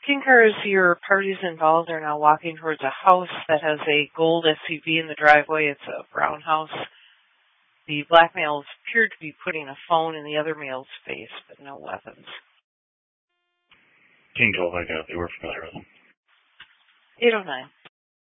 Tinker, as your parties involved are now walking towards a house that has a gold SUV in the driveway. It's a brown house. The black males appeared to be putting a phone in the other male's face, but no weapons. King told I got they were familiar with them. 809.